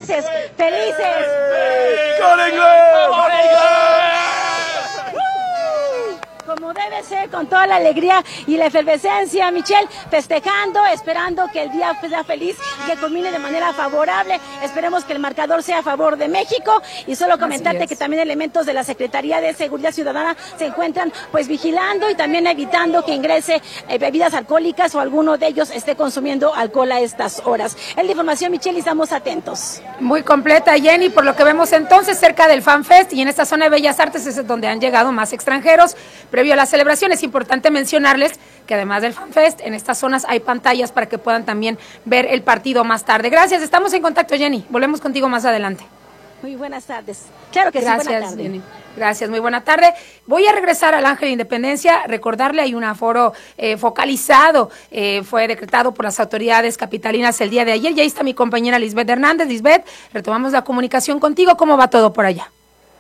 felices, felices. ¡Con inglés! Como debe ser, con toda la alegría y la efervescencia, Michelle, festejando, esperando que el día sea feliz y que culmine de manera favorable. Esperemos que el marcador sea a favor de México, y solo comentarte que también elementos de la Secretaría de Seguridad Ciudadana se encuentran pues vigilando y también evitando que ingrese bebidas alcohólicas o alguno de ellos esté consumiendo alcohol a estas horas. Es la información, Michelle, y estamos atentos. Muy completa, Jenny, por lo que vemos entonces cerca del FanFest y en esta zona de Bellas Artes es donde han llegado más extranjeros. Previo a la celebración es importante mencionarles que además del FanFest, en estas zonas hay pantallas para que puedan también ver el partido más tarde. Gracias, estamos en contacto, Jenny. Volvemos contigo más adelante. Muy buenas tardes. Claro que Gracias, sí, buena tarde. Jenny. Gracias, muy buena tarde. Voy a regresar al Ángel de Independencia, recordarle, hay un aforo focalizado, fue decretado por las autoridades capitalinas el día de ayer, y ahí está mi compañera Lisbeth Hernández. Lisbeth, retomamos la comunicación contigo, ¿cómo va todo por allá?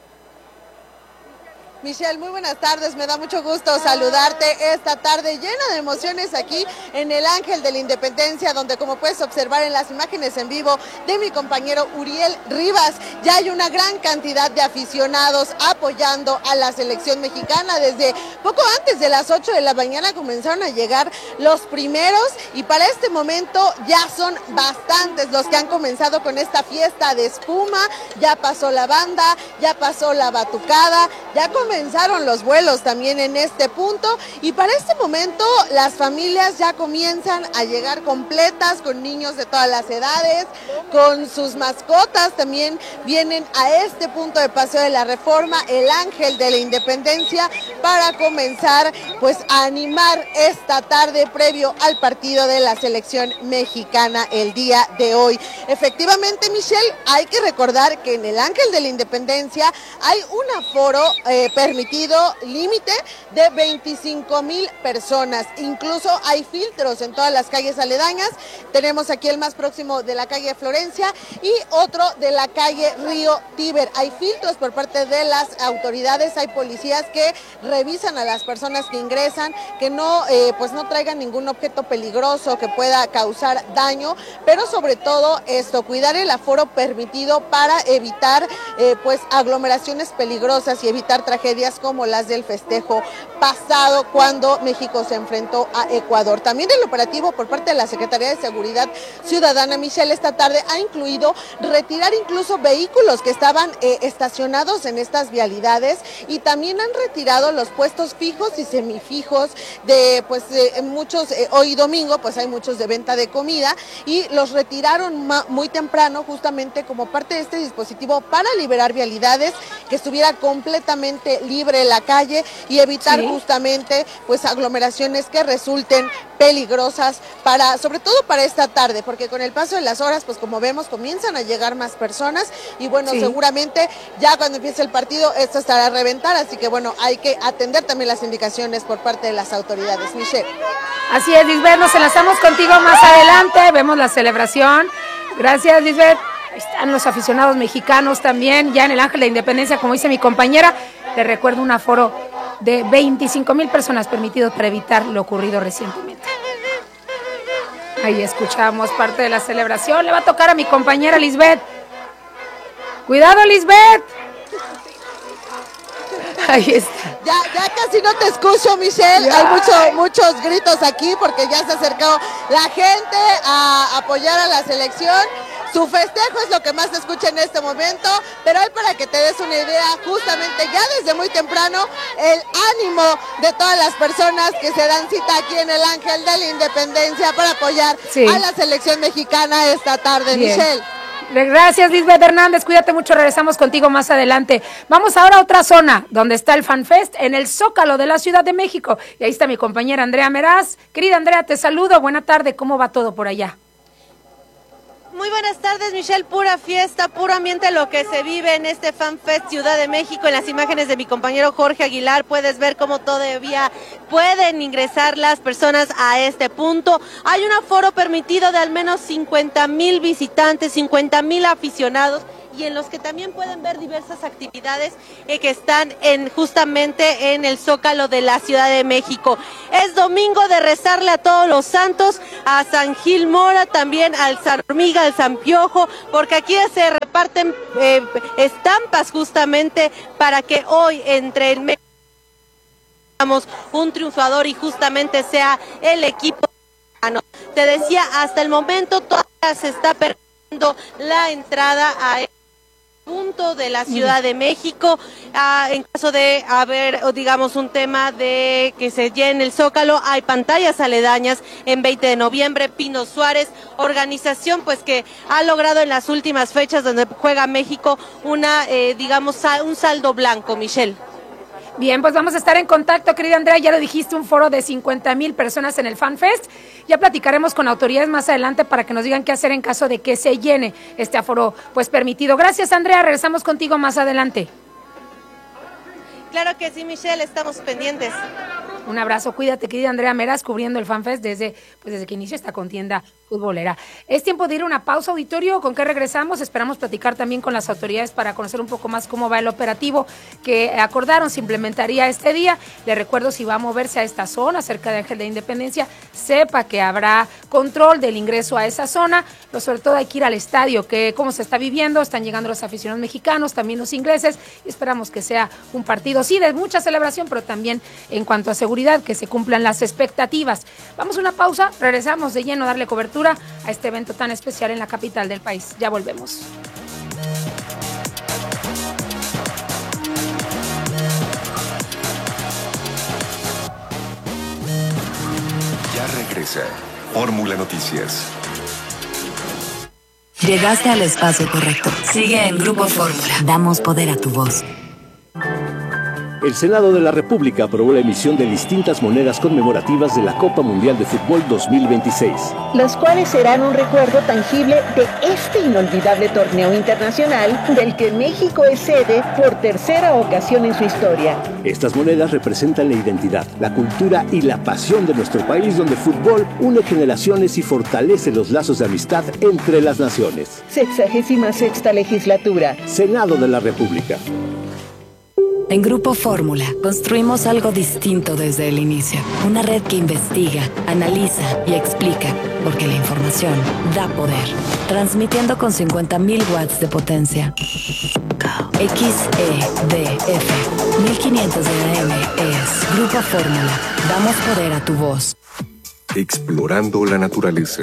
Michelle, muy buenas tardes, me da mucho gusto saludarte esta tarde llena de emociones aquí en el Ángel de la Independencia, donde como puedes observar en las imágenes en vivo de mi compañero Uriel Rivas, ya hay una gran cantidad de aficionados apoyando a la selección mexicana. Desde poco antes de las 8 de la mañana comenzaron a llegar los primeros, y para este momento ya son bastantes los que han comenzado con esta fiesta de espuma. Ya pasó la banda, ya pasó la batucada, ya comenzaron los vuelos también en este punto, y para este momento las familias ya comienzan a llegar completas, con niños de todas las edades, con sus mascotas. También vienen a este punto de Paseo de la Reforma, el Ángel de la Independencia, para comenzar pues a animar esta tarde previo al partido de la selección mexicana el día de hoy. Efectivamente, Michelle, hay que recordar que en el Ángel de la Independencia hay un aforo permitido límite de 25,000 personas. Incluso hay filtros en todas las calles aledañas. Tenemos aquí el más próximo de la calle Florencia y otro de la calle Río Tíber. Hay filtros por parte de las autoridades, hay policías que revisan a las personas que ingresan, que no traigan ningún objeto peligroso que pueda causar daño, pero sobre todo esto, cuidar el aforo permitido para evitar aglomeraciones peligrosas y evitar tragedias como las del festejo pasado cuando México se enfrentó a Ecuador. También el operativo por parte de la Secretaría de Seguridad Ciudadana, Michelle, esta tarde ha incluido retirar incluso vehículos que estaban estacionados en estas vialidades, y también han retirado los puestos fijos y semifijos de muchos, hoy domingo pues hay muchos de venta de comida, y los retiraron muy temprano justamente como parte de este dispositivo para liberar vialidades, que estuviera completamente libre la calle y evitar justamente pues aglomeraciones que resulten peligrosas sobre todo para esta tarde, porque con el paso de las horas, pues como vemos, comienzan a llegar más personas, y seguramente ya cuando empiece el partido esto estará a reventar, así que hay que atender también las indicaciones por parte de las autoridades. Michelle. Así es, Lisbeth, nos enlazamos contigo más adelante, vemos la celebración. Gracias, Lisbeth. Están los aficionados mexicanos también, ya en el Ángel de la Independencia, como dice mi compañera. Te recuerdo, un aforo de 25,000 personas permitido para evitar lo ocurrido recientemente. Ahí escuchamos parte de la celebración. Le va a tocar a mi compañera Lisbeth. ¡Cuidado, Lisbeth! Ahí está. Ya casi no te escucho, Michelle. Ya. Hay muchos gritos aquí porque ya se acercó la gente a apoyar a la selección. Su festejo es lo que más se escucha en este momento, pero hay, para que te des una idea, justamente ya desde muy temprano, el ánimo de todas las personas que se dan cita aquí en el Ángel de la Independencia para apoyar a la selección mexicana esta tarde. Bien. Michelle. Gracias, Lisbeth Hernández, cuídate mucho, regresamos contigo más adelante. Vamos ahora a otra zona, donde está el FanFest, en el Zócalo de la Ciudad de México, y ahí está mi compañera Andrea Meraz. Querida Andrea, te saludo, buena tarde, ¿cómo va todo por allá? Muy buenas tardes, Michelle, pura fiesta, puro ambiente lo que se vive en este FanFest Ciudad de México. En las imágenes de mi compañero Jorge Aguilar puedes ver cómo todavía pueden ingresar las personas a este punto. Hay un aforo permitido de al menos 50,000 visitantes, 50,000 aficionados, y en los que también pueden ver diversas actividades que están justamente en el Zócalo de la Ciudad de México. Es domingo de rezarle a todos los santos, a San Gil Mora, también al San Hormiga, al San Piojo, porque aquí se reparten estampas justamente para que hoy entre el medio un triunfador y justamente sea el equipo. Te decía, hasta el momento todavía se está perdiendo la entrada a punto de la Ciudad de México. En caso de haber, digamos, un tema de que se llene el Zócalo, hay pantallas aledañas en 20 de noviembre, Pino Suárez, organización pues que ha logrado en las últimas fechas donde juega México una, digamos, un saldo blanco, Michelle. Bien, pues vamos a estar en contacto, querida Andrea, ya lo dijiste, un foro de 50,000 personas en el FanFest. Ya platicaremos con autoridades más adelante para que nos digan qué hacer en caso de que se llene este aforo pues permitido. Gracias, Andrea, regresamos contigo más adelante. Claro que sí, Michelle, estamos pendientes. Un abrazo, cuídate, querida Andrea Meras, cubriendo el FanFest desde que inició esta contienda futbolera. Es tiempo de ir a una pausa, auditorio. ¿Con qué regresamos? Esperamos platicar también con las autoridades para conocer un poco más cómo va el operativo que acordaron se implementaría este día. Le recuerdo, si va a moverse a esta zona cerca de Ángel de Independencia, sepa que habrá control del ingreso a esa zona, pero sobre todo hay que ir al estadio, que cómo se está viviendo, están llegando los aficionados mexicanos, también los ingleses, y esperamos que sea un partido, sí, de mucha celebración, pero también en cuanto a seguridad, que se cumplan las expectativas. Vamos a una pausa, regresamos de lleno a darle cobertura a este evento tan especial en la capital del país. Ya volvemos. Ya regresa Fórmula Noticias. Llegaste al espacio correcto. Sigue en Grupo Fórmula. Damos poder a tu voz. El Senado de la República aprobó la emisión de distintas monedas conmemorativas de la Copa Mundial de Fútbol 2026. Las cuales serán un recuerdo tangible de este inolvidable torneo internacional del que México es sede por tercera ocasión en su historia. Estas monedas representan la identidad, la cultura y la pasión de nuestro país, donde el fútbol une generaciones y fortalece los lazos de amistad entre las naciones. 66ª legislatura. Senado de la República. En Grupo Fórmula construimos algo distinto desde el inicio. Una red que investiga, analiza y explica, porque la información da poder. Transmitiendo con 50,000 watts de potencia. XEDF 1500 de AM es Grupo Fórmula. Damos poder a tu voz. Explorando la naturaleza.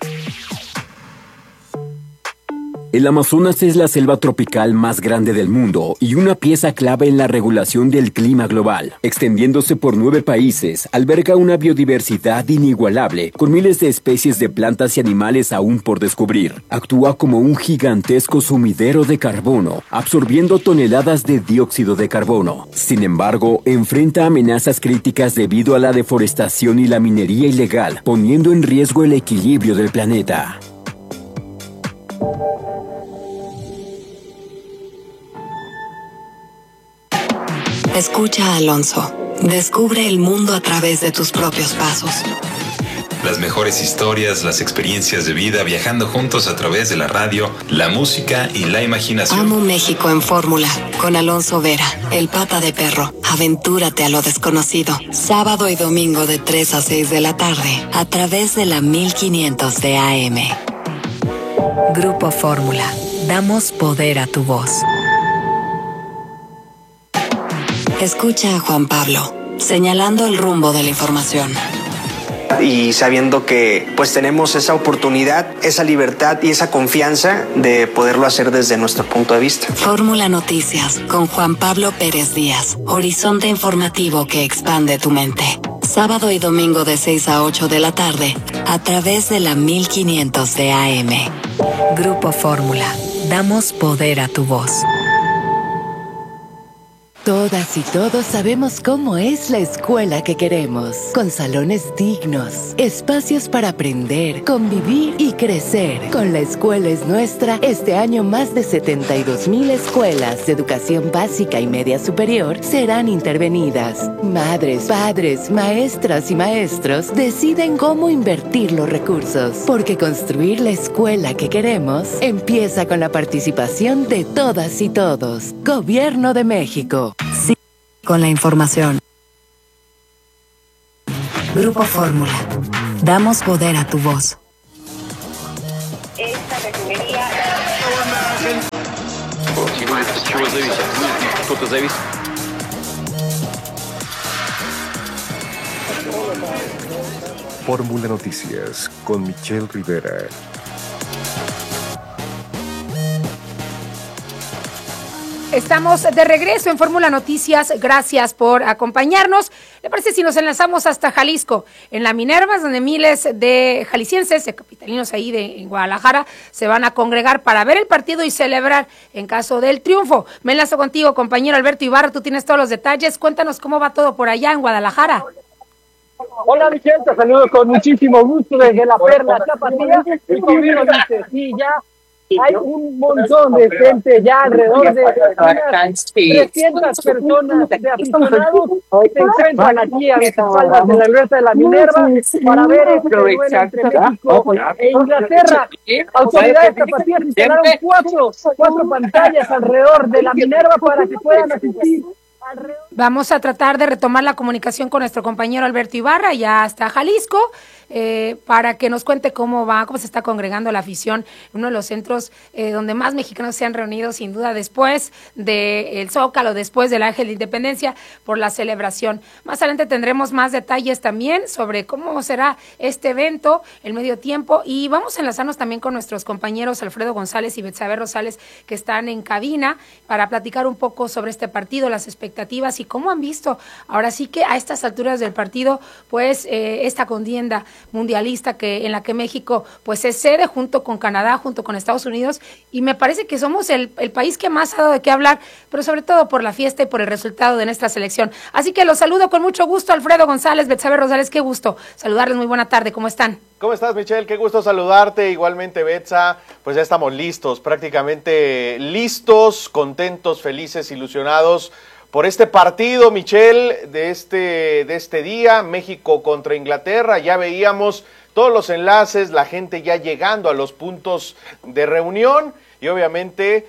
El Amazonas es la selva tropical más grande del mundo y una pieza clave en la regulación del clima global. Extendiéndose por 9 países, alberga una biodiversidad inigualable, con miles de especies de plantas y animales aún por descubrir. Actúa como un gigantesco sumidero de carbono, absorbiendo toneladas de dióxido de carbono. Sin embargo, enfrenta amenazas críticas debido a la deforestación y la minería ilegal, poniendo en riesgo el equilibrio del planeta. Escucha a Alonso. Descubre el mundo a través de tus propios pasos. Las mejores historias, las experiencias de vida, viajando juntos a través de la radio, la música y la imaginación. Amo México en Fórmula, con Alonso Vera, el pata de perro. Aventúrate a lo desconocido. Sábado y domingo de 3 a 6 de la tarde, a través de la 1500 de AM. Grupo Fórmula. Damos poder a tu voz. Escucha a Juan Pablo, señalando el rumbo de la información. Y sabiendo que pues tenemos esa oportunidad, esa libertad y esa confianza de poderlo hacer desde nuestro punto de vista. Fórmula Noticias con Juan Pablo Pérez Díaz. Horizonte informativo que expande tu mente. Sábado y domingo de 6 a 8 de la tarde, a través de la 1500 de AM. Grupo Fórmula. Damos poder a tu voz. Todas y todos sabemos cómo es la escuela que queremos, con salones dignos, espacios para aprender, convivir y crecer. Con La Escuela es Nuestra, este año más de 72,000 escuelas de educación básica y media superior serán intervenidas. Madres, padres, maestras y maestros deciden cómo invertir los recursos, porque construir la escuela que queremos empieza con la participación de todas y todos. Gobierno de México. Sí, con la información. Grupo Fórmula. Damos poder a tu voz. Esta refinería Что-то зависит. Fórmula Noticias con Michelle Rivera. Estamos de regreso en Fórmula Noticias, gracias por acompañarnos. ¿Le parece si nos enlazamos hasta Jalisco? En la Minerva, donde miles de jaliscienses, de capitalinos ahí en Guadalajara, se van a congregar para ver el partido y celebrar en caso del triunfo. Me enlazo contigo, compañero Alberto Ibarra, tú tienes todos los detalles. Cuéntanos cómo va todo por allá en Guadalajara. Hola, Michelle, te saludo con muchísimo gusto desde la Perla Tapatía. Y como bien lo dices, sí, ya hay un montón de gente, ya alrededor de 300 personas de aficionados se encuentran aquí a las espaldas de la glorieta de la Minerva para ver este duelo entre México e Inglaterra. Autoridades tapatías instalaron cuatro pantallas alrededor de la Minerva para que puedan asistir. Vamos a tratar de retomar la comunicación con nuestro compañero Alberto Ibarra, ya hasta Jalisco, para que nos cuente cómo se está congregando la afición, uno de los centros donde más mexicanos se han reunido, sin duda, después del Zócalo, después del Ángel de Independencia, por la celebración. Más adelante tendremos más detalles también sobre cómo será este evento, el medio tiempo, y vamos a enlazarnos también con nuestros compañeros Alfredo González y Betsabe Rosales, que están en cabina, para platicar un poco sobre este partido, las expectativas y cómo han visto ahora sí que a estas alturas del partido, pues esta contienda mundialista en la que México pues es sede junto con Canadá, junto con Estados Unidos, y me parece que somos el país que más ha dado de qué hablar, pero sobre todo por la fiesta y por el resultado de nuestra selección. Así que los saludo con mucho gusto, Alfredo González, Betsabe Rosales, qué gusto saludarles, muy buena tarde, ¿cómo están? ¿Cómo estás, Michelle? Qué gusto saludarte, igualmente Betsa, pues ya estamos listos, prácticamente listos, contentos, felices, ilusionados por este partido, Michelle, de este día, México contra Inglaterra. Ya veíamos todos los enlaces, la gente ya llegando a los puntos de reunión y obviamente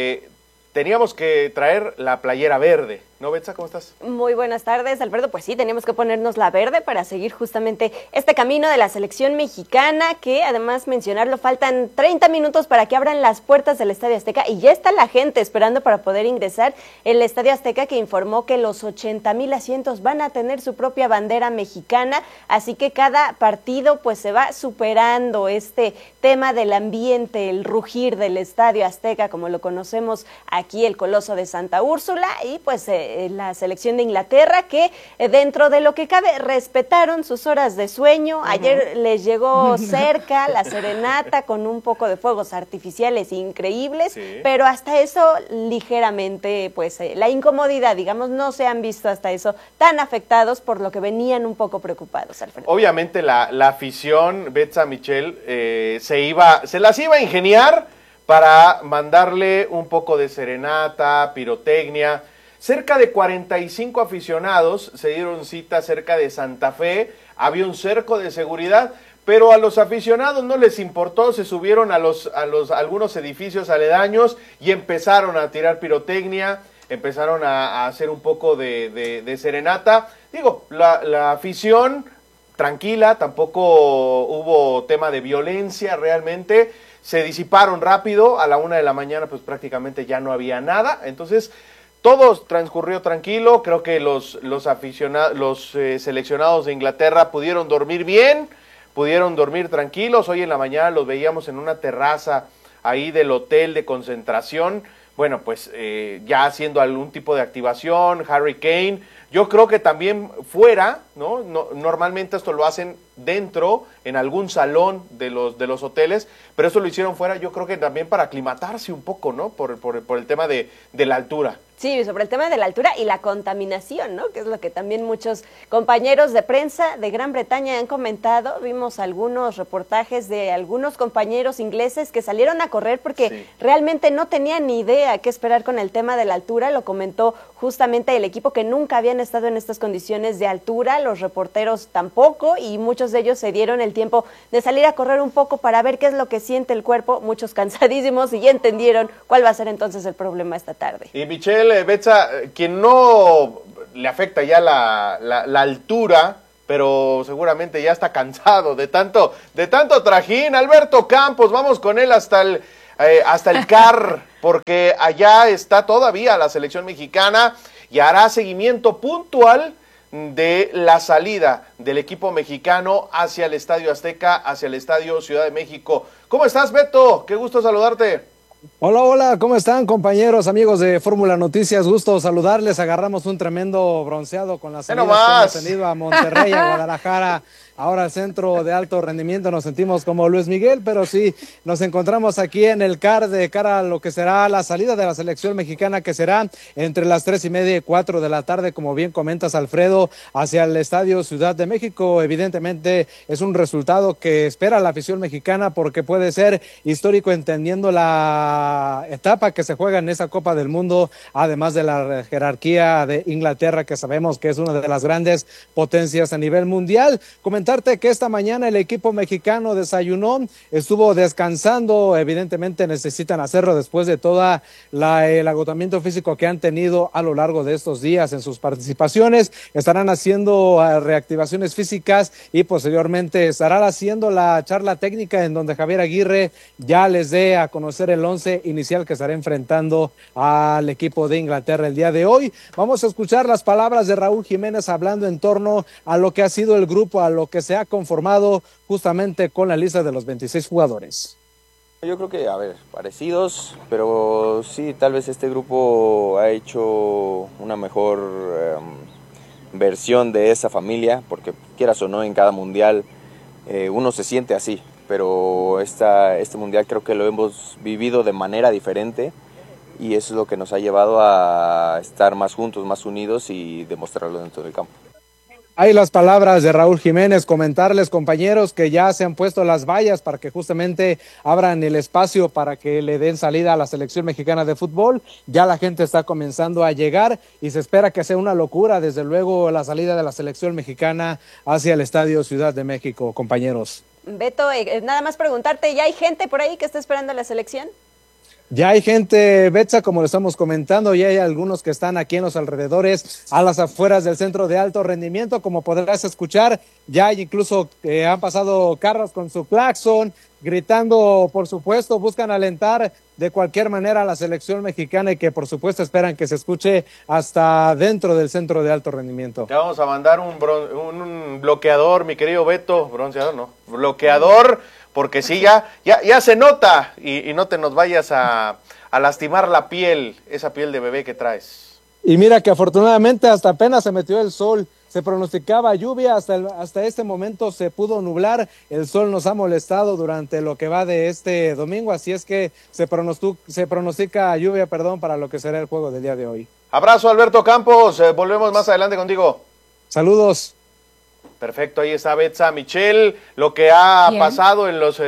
teníamos que traer la playera verde. ¿No, Betsa? ¿Cómo estás? Muy buenas tardes, Alfredo. Pues sí, teníamos que ponernos la verde para seguir justamente este camino de la selección mexicana, que además mencionarlo, faltan 30 minutos para que abran las puertas del Estadio Azteca y ya está la gente esperando para poder ingresar. El Estadio Azteca, que informó que los 80,000 asientos van a tener su propia bandera mexicana, así que cada partido pues se va superando este tema del ambiente, el rugir del Estadio Azteca, como lo conocemos aquí, el Coloso de Santa Úrsula, y pues la selección de Inglaterra, que dentro de lo que cabe respetaron sus horas de sueño. Ayer les llegó cerca la serenata con un poco de fuegos artificiales increíbles, sí, pero hasta eso ligeramente, pues la incomodidad, digamos, no se han visto hasta eso tan afectados, por lo que venían un poco preocupados, Alfredo. Obviamente la afición, Betsa, Michelle, se las iba a ingeniar para mandarle un poco de serenata, pirotecnia. Cerca de 45 aficionados se dieron cita cerca de Santa Fe, había un cerco de seguridad, pero a los aficionados no les importó, se subieron a algunos edificios aledaños y empezaron a tirar pirotecnia, empezaron a hacer un poco de serenata. Digo, la afición tranquila, tampoco hubo tema de violencia realmente, se disiparon rápido, a la 1 de la mañana pues prácticamente ya no había nada, entonces todo transcurrió tranquilo. Creo que los seleccionados de Inglaterra pudieron dormir bien, pudieron dormir tranquilos. Hoy en la mañana los veíamos en una terraza ahí del hotel de concentración, bueno, pues ya haciendo algún tipo de activación. Harry Kane, yo creo que también fuera, ¿no? Normalmente esto lo hacen dentro, en algún salón de los hoteles, pero eso lo hicieron fuera, yo creo que también para aclimatarse un poco, ¿no? Por el tema de la altura. Sí, sobre el tema de la altura y la contaminación, ¿no? Que es lo que también muchos compañeros de prensa de Gran Bretaña han comentado. Vimos algunos reportajes de algunos compañeros ingleses que salieron a correr porque realmente no tenían ni idea qué esperar con el tema de la altura. Lo comentó justamente el equipo, que nunca habían estado en estas condiciones de altura, los reporteros tampoco, y muchos de ellos se dieron el tiempo de salir a correr un poco para ver qué es lo que siente el cuerpo, muchos cansadísimos, y ya entendieron cuál va a ser entonces el problema esta tarde. Y Michelle, Betsa, quien no le afecta ya la altura, pero seguramente ya está cansado de tanto trajín, Alberto Campos, vamos con él hasta hasta el CAR, porque allá está todavía la selección mexicana y hará seguimiento puntual de la salida del equipo mexicano hacia el Estadio Azteca, hacia el Estadio Ciudad de México. ¿Cómo estás, Beto? Qué gusto saludarte. Hola, ¿cómo están, compañeros, amigos de Fórmula Noticias? Gusto saludarles. Agarramos un tremendo bronceado con las salidas que hemos tenido a Monterrey, a Guadalajara, ahora al centro de alto rendimiento. Nos sentimos como Luis Miguel, pero sí, nos encontramos aquí en el CAR de cara a lo que será la salida de la selección mexicana, que será entre las 3:30 y 4 de la tarde, como bien comentas, Alfredo, hacia el Estadio Ciudad de México. Evidentemente es un resultado que espera la afición mexicana porque puede ser histórico, entendiendo la etapa que se juega en esa Copa del Mundo, además de la jerarquía de Inglaterra, que sabemos que es una de las grandes potencias a nivel mundial. Comentarte que esta mañana el equipo mexicano desayunó, estuvo descansando. Evidentemente necesitan hacerlo después de todo el agotamiento físico que han tenido a lo largo de estos días en sus participaciones. Estarán haciendo reactivaciones físicas y posteriormente estarán haciendo la charla técnica en donde Javier Aguirre ya les dé a conocer el 11 inicial que estará enfrentando al equipo de Inglaterra el día de hoy. Vamos a escuchar las palabras de Raúl Jiménez hablando en torno a lo que ha sido el grupo, a lo que se ha conformado justamente con la lista de los 26 jugadores. Yo creo que, parecidos, pero sí, tal vez este grupo ha hecho una mejor versión de esa familia, porque quieras o no, en cada mundial uno se siente así, pero este mundial creo que lo hemos vivido de manera diferente y eso es lo que nos ha llevado a estar más juntos, más unidos y demostrarlo dentro del campo. Hay las palabras de Raúl Jiménez. Comentarles, compañeros, que ya se han puesto las vallas para que justamente abran el espacio para que le den salida a la selección mexicana de fútbol. Ya la gente está comenzando a llegar y se espera que sea una locura, desde luego, la salida de la selección mexicana hacia el Estadio Ciudad de México, compañeros. Beto, nada más preguntarte, ¿ya hay gente por ahí que está esperando la selección? Ya hay gente, Betsa, como lo estamos comentando, ya hay algunos que están aquí en los alrededores, a las afueras del centro de alto rendimiento, como podrás escuchar. Ya hay incluso han pasado carros con su claxon, gritando, por supuesto, buscan alentar de cualquier manera a la selección mexicana y que por supuesto esperan que se escuche hasta dentro del centro de alto rendimiento. Te vamos a mandar un bloqueador, mi querido Beto, bronceador, no, bloqueador, porque sí, ya se nota y no te nos vayas a lastimar la piel, esa piel de bebé que traes. Y mira que afortunadamente hasta apenas se metió el sol. Se pronosticaba lluvia, hasta este momento se pudo nublar, el sol nos ha molestado durante lo que va de este domingo, así es que se pronostica lluvia, para lo que será el juego del día de hoy. Abrazo, Alberto Campos, volvemos más adelante contigo. Saludos. Perfecto, ahí está Betsa Michel, lo que ha pasado en los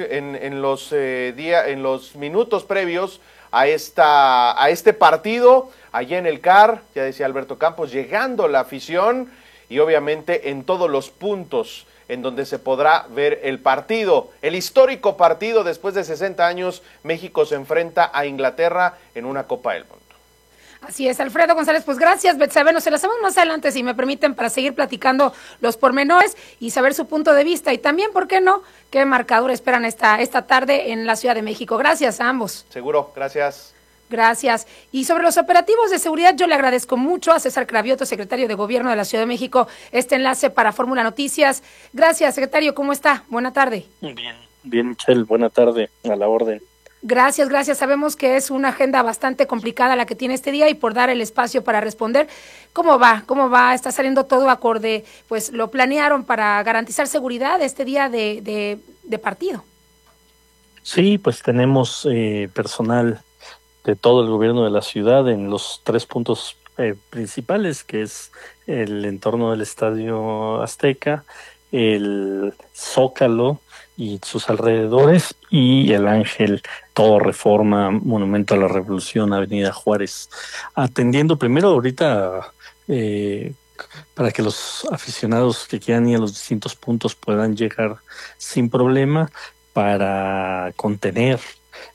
minutos previos a este partido, allá en el CAR, ya decía Alberto Campos, llegando la afición y obviamente en todos los puntos en donde se podrá ver el partido, el histórico partido. Después de 60 años, México se enfrenta a Inglaterra en una Copa del Mundo. Así es, Alfredo González, pues gracias, Betsabe, nos enlazamos más adelante, si me permiten, para seguir platicando los pormenores y saber su punto de vista, y también, ¿por qué no?, qué marcador esperan esta tarde en la Ciudad de México. Gracias a ambos. Seguro, gracias. Gracias. Y sobre los operativos de seguridad, yo le agradezco mucho a César Cravioto, secretario de Gobierno de la Ciudad de México, este enlace para Fórmula Noticias. Gracias, secretario, ¿cómo está? Buena tarde. Bien, Michelle, buena tarde, a la orden. Gracias. Sabemos que es una agenda bastante complicada la que tiene este día y por dar el espacio para responder. ¿Cómo va? ¿Está saliendo todo acorde? Pues lo planearon para garantizar seguridad este día de partido. Sí, pues tenemos personal de todo el gobierno de la ciudad en los 3 puntos principales, que es el entorno del Estadio Azteca, el Zócalo y sus alrededores, y el Ángel, todo Reforma, Monumento a la Revolución, Avenida Juárez, atendiendo primero ahorita para que los aficionados que quieran ir a los distintos puntos puedan llegar sin problema, para contener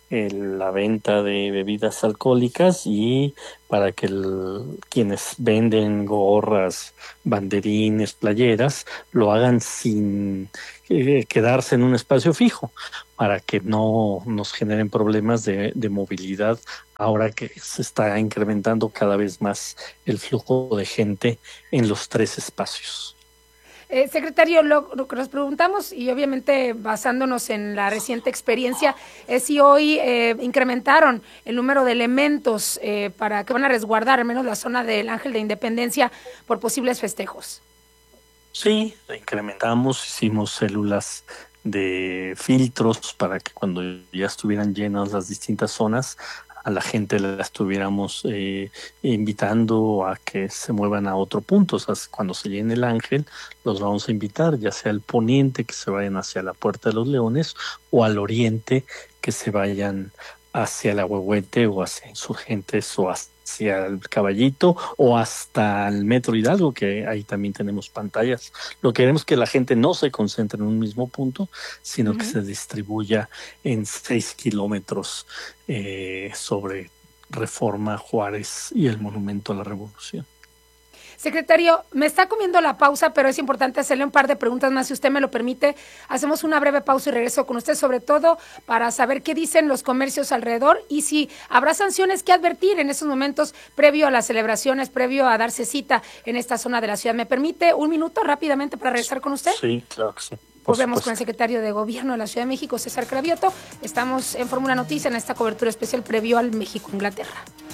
la venta de bebidas alcohólicas y para que quienes venden gorras, banderines, playeras, lo hagan sin quedarse en un espacio fijo, para que no nos generen problemas de movilidad ahora que se está incrementando cada vez más el flujo de gente en los 3 espacios. Secretario, lo que nos preguntamos, y obviamente basándonos en la reciente experiencia, es si hoy incrementaron el número de elementos para que van a resguardar al menos la zona del Ángel de Independencia por posibles festejos. Sí, incrementamos, hicimos células de filtros para que cuando ya estuvieran llenas las distintas zonas, a la gente la estuviéramos invitando a que se muevan a otro punto. O sea, cuando se llene el Ángel, los vamos a invitar, ya sea al poniente, que se vayan hacia la Puerta de los Leones, o al oriente, que se vayan hacia el Ahuehuete o hacia Insurgentes o hacia el Caballito o hasta el Metro Hidalgo, que ahí también tenemos pantallas. Lo que queremos es que la gente no se concentre en un mismo punto, sino que se distribuya en 6 kilómetros sobre Reforma, Juárez y el Monumento a la Revolución. Secretario, me está comiendo la pausa, pero es importante hacerle un par de preguntas más, si usted me lo permite. Hacemos una breve pausa y regreso con usted, sobre todo para saber qué dicen los comercios alrededor y si habrá sanciones que advertir en estos momentos previo a las celebraciones, previo a darse cita en esta zona de la ciudad. ¿Me permite un minuto rápidamente para regresar con usted? Sí, claro que sí. Volvemos con el secretario de Gobierno de la Ciudad de México, César Cravioto. Estamos en Fórmula Noticia en esta cobertura especial previo al México-Inglaterra.